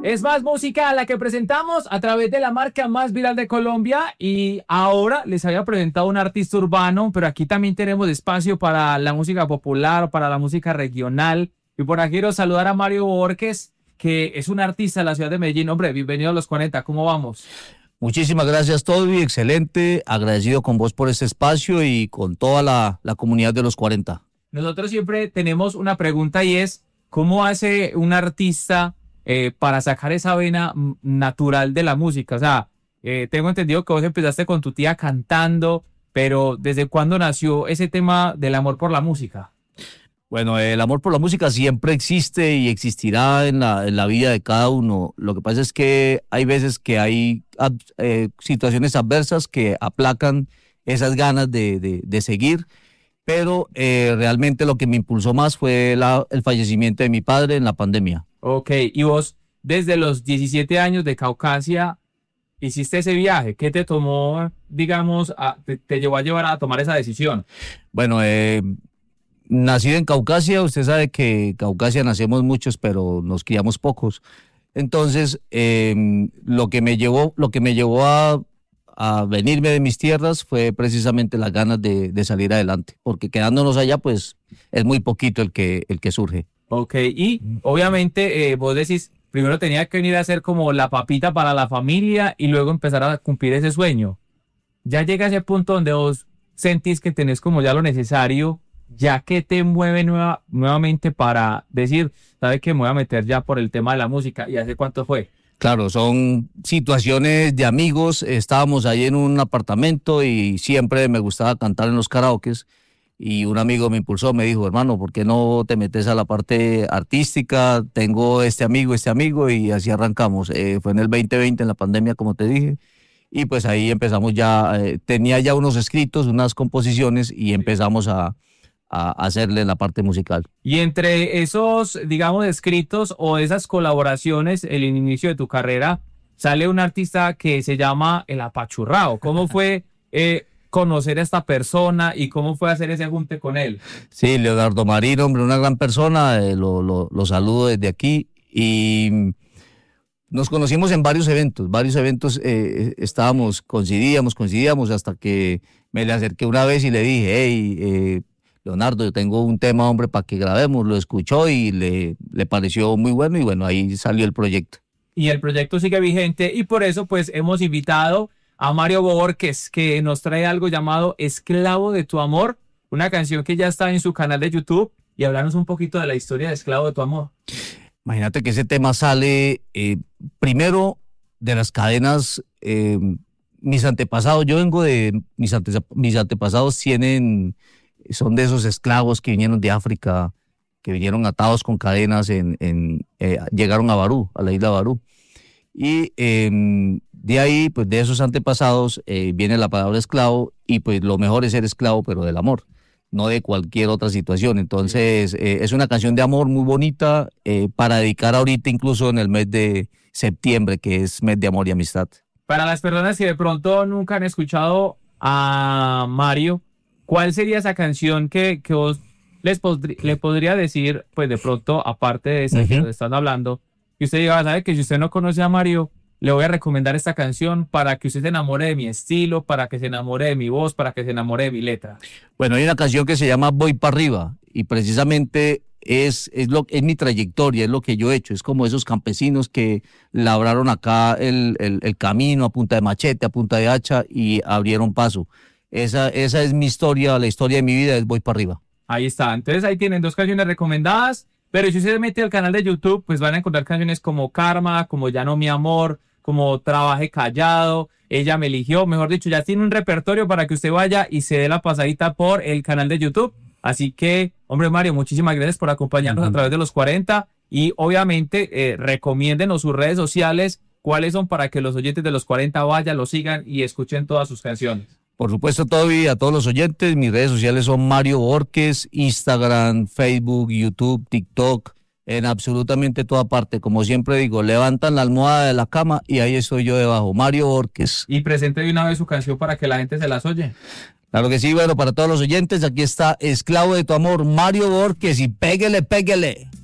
Es más música la que presentamos a través de la marca más viral de Colombia y ahora les había presentado un artista urbano, pero aquí también tenemos espacio para la música popular, para la música regional. Y por aquí quiero saludar a Mario Borges, que es un artista de la ciudad de Medellín. Hombre, bienvenido a Los 40, ¿cómo vamos? Muchísimas gracias, Toby, excelente, agradecido con vos por este espacio y con toda la comunidad de Los 40. Nosotros siempre tenemos una pregunta y es, ¿cómo hace un artista para sacar esa vena natural de la música? O sea, tengo entendido que vos empezaste con tu tía cantando, pero ¿desde cuándo nació ese tema del amor por la música? Bueno, el amor por la música siempre existe y existirá en la vida de cada uno. Lo que pasa es que hay veces que hay situaciones adversas que aplacan esas ganas de seguir, pero realmente lo que me impulsó más fue el fallecimiento de mi padre en la pandemia. Ok, y vos desde los 17 años de Caucasia hiciste ese viaje. ¿Qué te tomó, digamos, te llevó a llevar a tomar esa decisión? Bueno, nacido en Caucasia, usted sabe que Caucasia nacemos muchos, pero nos criamos pocos. Entonces, lo que me llevó a venirme de mis tierras fue precisamente las ganas de salir adelante, porque quedándonos allá, pues, es muy poquito el que surge. Ok, y obviamente vos decís, primero tenía que venir a ser como la papita para la familia y luego empezar a cumplir ese sueño. Ya llega ese punto donde vos sentís que tenés como ya lo necesario, ya que te mueve nuevamente para decir, ¿sabe qué? Me voy a meter ya por el tema de la música. ¿Y hace cuánto fue? Claro, son situaciones de amigos. Estábamos ahí en un apartamento y siempre me gustaba cantar en los karaokes. Y un amigo me impulsó, me dijo, hermano, ¿por qué no te metes a la parte artística? Tengo este amigo, y así arrancamos. Fue en el 2020, en la pandemia, como te dije. Y pues ahí empezamos ya, tenía ya unos escritos, unas composiciones y empezamos a hacerle la parte musical. Y entre esos, digamos, escritos o esas colaboraciones, el inicio de tu carrera, sale un artista que se llama El Apachurrao. ¿Cómo fue conocer a esta persona y cómo fue hacer ese junte con él? Sí, Leonardo Marín, hombre, una gran persona, lo saludo desde aquí y nos conocimos en varios eventos, coincidíamos hasta que me le acerqué una vez y le dije, hey, Leonardo, yo tengo un tema, hombre, para que grabemos. Lo escuchó y le pareció muy bueno y bueno, ahí salió el proyecto. Y el proyecto sigue vigente y por eso pues hemos invitado a Mario Borges, que nos trae algo llamado Esclavo de tu Amor, una canción que ya está en su canal de YouTube, y hablarnos un poquito de la historia de Esclavo de tu Amor. Imagínate que ese tema sale primero de las cadenas, mis antepasados, yo vengo de, mis antepasados son de esos esclavos que vinieron de África, que vinieron atados con cadenas, llegaron a Barú, a la isla de Barú. Y de ahí, pues de esos antepasados, viene la palabra esclavo, y pues lo mejor es ser esclavo, pero del amor, no de cualquier otra situación. Entonces, es una canción de amor muy bonita, para dedicar ahorita, incluso en el mes de septiembre, que es mes de amor y amistad. Para las personas que de pronto nunca han escuchado a Mario, ¿cuál sería esa canción que vos le podría decir, pues de pronto, aparte de esa que nos están hablando, que usted diga, sabe que si usted no conoce a Mario, le voy a recomendar esta canción para que usted se enamore de mi estilo, para que se enamore de mi voz, para que se enamore de mi letra? Bueno, hay una canción que se llama Voy para arriba y precisamente es mi trayectoria, es lo que yo he hecho. Es como esos campesinos que labraron acá el camino a punta de machete, a punta de hacha y abrieron paso. Esa es mi historia, la historia de mi vida es Voy para arriba. Ahí está, entonces ahí tienen dos canciones recomendadas, pero si usted se mete al canal de YouTube, pues van a encontrar canciones como Karma, como Ya no mi amor, como Trabaje callado, Ella me eligió, mejor dicho, ya tiene un repertorio para que usted vaya y se dé la pasadita por el canal de YouTube. Así que, hombre Mario, muchísimas gracias por acompañarnos a través de Los 40 y obviamente recomiéndenos sus redes sociales, cuáles son para que los oyentes de Los 40 vayan, los sigan y escuchen todas sus canciones. Por supuesto, Toby, a todos los oyentes, mis redes sociales son Mario Borges, Instagram, Facebook, YouTube, TikTok, en absolutamente toda parte. Como siempre digo, levantan la almohada de la cama y ahí estoy yo debajo, Mario Borges. Y presente de una vez su canción para que la gente se las oye. Claro que sí, bueno, para todos los oyentes, aquí está Esclavo de tu Amor, Mario Borges, y péguele, péguele.